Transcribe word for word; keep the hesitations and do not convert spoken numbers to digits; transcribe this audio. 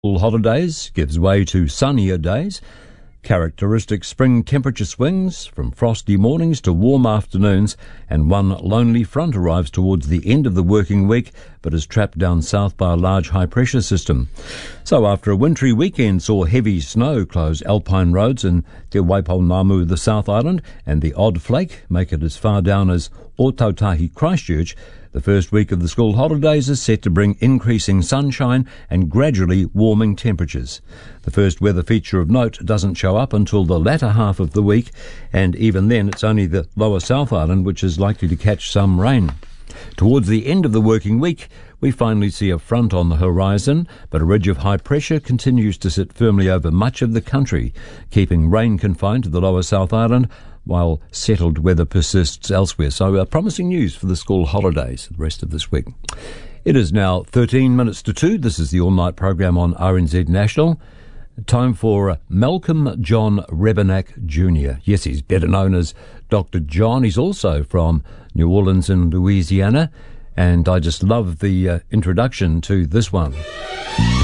School holidays gives way to sunnier days. Characteristic spring temperature swings from frosty mornings to warm afternoons, and one lonely front arrives towards the end of the working week but is trapped down south by a large high-pressure system. So after a wintry weekend saw heavy snow close alpine roads in Te Waipounamu, the South Island, and the odd flake make it as far down as Ōtautahi, Christchurch, the first week of the school holidays is set to bring increasing sunshine and gradually warming temperatures. The first weather feature of note doesn't show up until the latter half of the week, and even then it's only the lower South Island which is likely to catch some rain. Towards the end of the working week, we finally see a front on the horizon, but a ridge of high pressure continues to sit firmly over much of the country, keeping rain confined to the lower South Island, while settled weather persists elsewhere. So uh, promising news for the school holidays the rest of this week. It is now thirteen minutes to two. This is the all-night program on R N Z National. Time for uh, Malcolm John Rebennack Junior Yes, he's better known as Doctor John. He's also from New Orleans in Louisiana, and I just love the uh, introduction to this one.